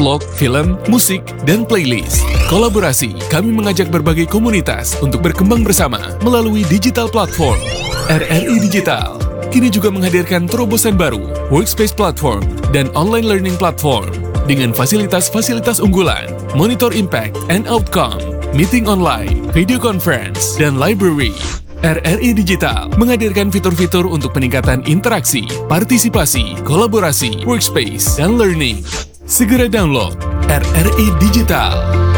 vlog, film, musik, dan playlist. Kolaborasi, kami mengajak berbagai komunitas untuk berkembang bersama melalui digital platform. RRI Digital kini juga menghadirkan terobosan baru, workspace platform, dan online learning platform dengan fasilitas-fasilitas unggulan, monitor impact and outcome, meeting online, video conference, dan library. RRI Digital menghadirkan fitur-fitur untuk peningkatan interaksi, partisipasi, kolaborasi, workspace, dan learning. Segera download RRI Digital.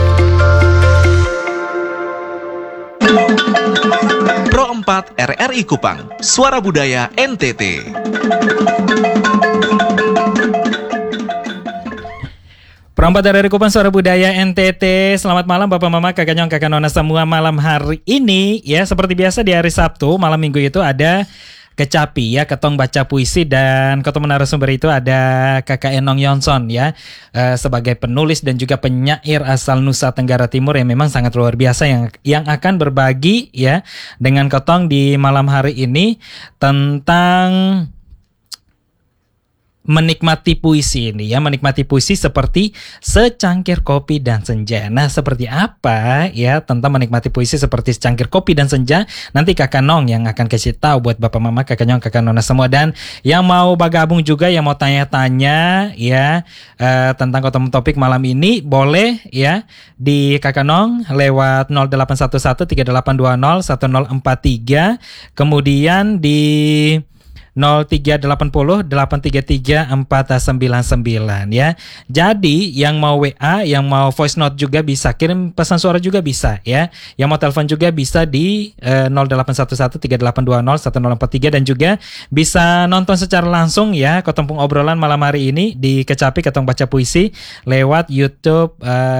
Pro 4 RRI Kupang, Suara Budaya NTT. Perempat RRI Kupang, Suara Budaya NTT. Selamat malam Bapak Mama, Kakak Nyong, Kakak Nona semua. Malam hari ini ya seperti biasa di hari Sabtu, malam Minggu itu ada Kecapi ya, ketong baca puisi, dan ketong narasumber itu ada Kakak Enong Yonson ya, sebagai penulis dan juga penyair asal Nusa Tenggara Timur yang memang sangat luar biasa yang akan berbagi ya dengan ketong di malam hari ini tentang menikmati puisi ini ya, menikmati puisi seperti secangkir kopi dan senja. Nah, seperti apa ya tentang menikmati puisi seperti secangkir kopi dan senja? Nanti Kakak Nong yang akan kasih tahu buat Bapak Mama, Kakak Nyong, Kakak Nona semua, dan yang mau bergabung juga, yang mau tanya-tanya ya tentang topik malam ini, boleh ya di Kakak Nong lewat 0811 3820 1043, kemudian di 0380 833 499 ya. Jadi yang mau WA, yang mau voice note juga bisa, kirim pesan suara juga bisa ya. Yang mau telepon juga bisa di 0811 3820 1043, dan juga bisa nonton secara langsung ya ketempung obrolan malam hari ini di Kecapi Ketong Baca Puisi lewat YouTube,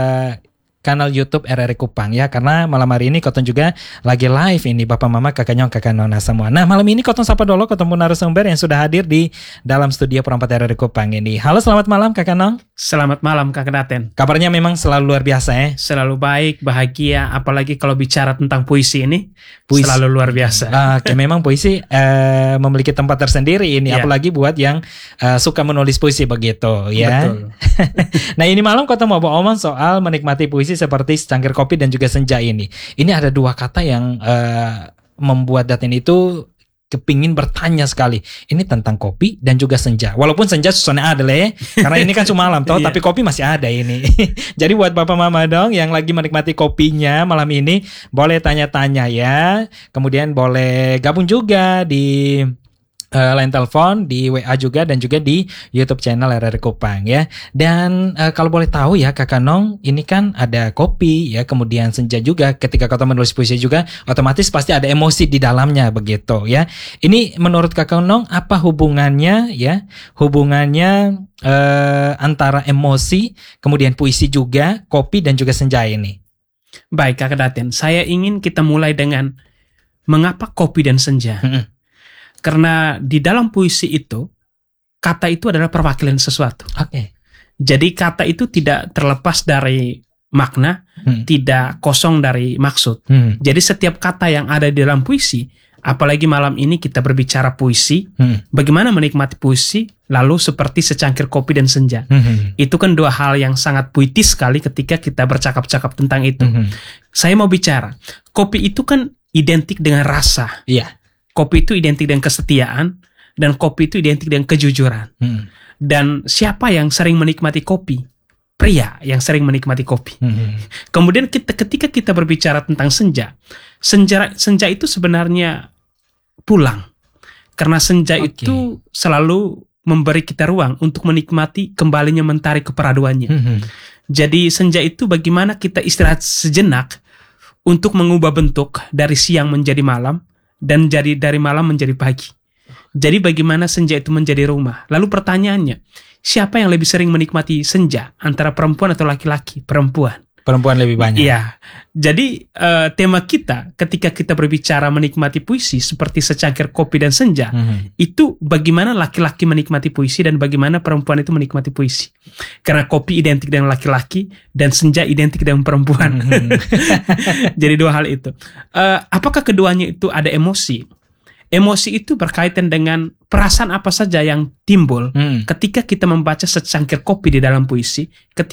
kanal YouTube RRI Kupang ya, karena malam hari ini Koton juga lagi live ini Bapak Mama, Kakak Nyong, Kakak Nona semua. Nah, malam ini Koton sapa dulu ketemu narasumber yang sudah hadir di dalam studio Perempat RRI Kupang ini. Halo, selamat malam Kakak Nong. Selamat malam Kakak Daten. Kabarnya memang selalu luar biasa ya. Selalu baik, bahagia, apalagi kalau bicara tentang puisi ini, puisi selalu luar biasa. Oke, memang puisi memiliki tempat tersendiri ini, ya. Apalagi buat yang suka menulis puisi begitu ya. Betul. Nah, ini malam Koton mau ngomong soal menikmati puisi seperti secangkir kopi dan juga senja ini. Ini ada dua kata yang membuat Daten itu kepingin bertanya sekali. Ini tentang kopi dan juga senja. Walaupun senja susahnya ada lah ya, karena ini kan cuma malam toh, tapi kopi masih ada ini. Jadi buat Bapak Mama dong yang lagi menikmati kopinya malam ini, boleh tanya-tanya ya. Kemudian boleh gabung juga di line telepon, di WA juga, dan juga di YouTube channel RRI Kupang ya. Dan kalau boleh tahu ya Kakak Nong, ini kan ada kopi ya, kemudian senja juga. Ketika kau menulis puisi juga, otomatis pasti ada emosi di dalamnya begitu ya. Ini menurut Kakak Nong apa hubungannya ya? Hubungannya antara emosi, kemudian puisi juga, kopi dan juga senja ini. Baik Kakak Daten, saya ingin kita mulai dengan mengapa kopi dan senja. Karena di dalam puisi itu, kata itu adalah perwakilan sesuatu. Oke. Jadi kata itu tidak terlepas dari makna, tidak kosong dari maksud. Jadi setiap kata yang ada di dalam puisi, apalagi malam ini kita berbicara puisi, bagaimana menikmati puisi, lalu seperti secangkir kopi dan senja. Itu kan dua hal yang sangat puitis sekali ketika kita bercakap-cakap tentang itu. Saya mau bicara, kopi itu kan identik dengan rasa. Iya. Kopi itu identik dengan kesetiaan, dan kopi itu identik dengan kejujuran. Dan siapa yang sering menikmati kopi? Pria yang sering menikmati kopi. Kemudian ketika kita berbicara tentang senja itu sebenarnya pulang. Karena senja itu selalu memberi kita ruang untuk menikmati kembalinya mentari keperaduannya. Jadi senja itu bagaimana kita istirahat sejenak untuk mengubah bentuk dari siang menjadi malam, dan dari malam menjadi pagi. Jadi bagaimana senja itu menjadi rumah. Lalu pertanyaannya, siapa yang lebih sering menikmati senja? Antara perempuan atau laki-laki? Perempuan. Perempuan lebih banyak. Iya. Jadi tema kita ketika kita berbicara menikmati puisi seperti secangkir kopi dan senja, itu bagaimana laki-laki menikmati puisi dan bagaimana perempuan itu menikmati puisi. Karena kopi identik dengan laki-laki dan senja identik dengan perempuan. Jadi dua hal itu. Apakah keduanya itu ada emosi? Emosi itu berkaitan dengan perasaan apa saja yang timbul ketika kita membaca secangkir kopi di dalam puisi.